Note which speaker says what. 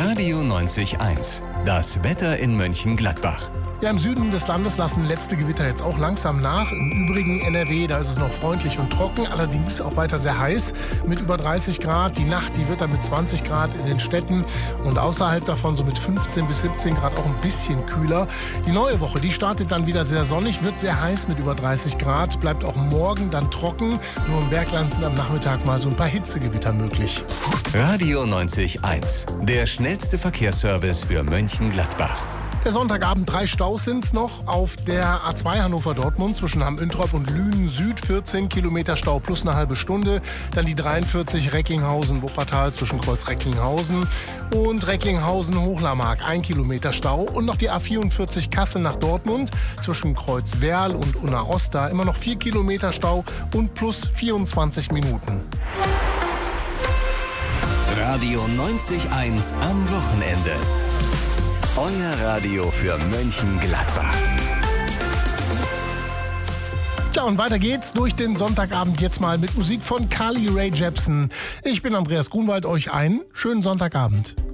Speaker 1: Radio 90.1. Das Wetter in Mönchengladbach.
Speaker 2: Ja, im Süden des Landes lassen letzte Gewitter jetzt auch langsam nach. Im übrigen NRW, da ist es noch freundlich und trocken, allerdings auch weiter sehr heiß mit über 30 Grad. Die Nacht, die wird dann mit 20 Grad in den Städten und außerhalb davon so mit 15 bis 17 Grad auch ein bisschen kühler. Die neue Woche, die startet dann wieder sehr sonnig, wird sehr heiß mit über 30 Grad, bleibt auch morgen dann trocken. Nur im Bergland sind am Nachmittag mal so ein paar Hitzegewitter möglich.
Speaker 1: Radio 90.1. Der schnellste Verkehrsservice für Mönchengladbach.
Speaker 2: Der Sonntagabend, 3 Staus sind es noch auf der A2 Hannover-Dortmund zwischen Hamm-Üntrop und Lünen Süd, 14 Kilometer Stau plus eine halbe Stunde. Dann die 43 Recklinghausen-Wuppertal zwischen Kreuz Recklinghausen und Recklinghausen-Hochlarmark, 1 Kilometer Stau. Und noch die A44 Kassel nach Dortmund zwischen Kreuz Werl und Unna-Oster, immer noch 4 Kilometer Stau und plus 24 Minuten.
Speaker 1: Radio 90.1 am Wochenende. Euer Radio für Mönchengladbach.
Speaker 2: Tja, und weiter geht's durch den Sonntagabend jetzt mal mit Musik von Carly Rae Jepsen. Ich bin Andreas Grunwald, euch einen schönen Sonntagabend.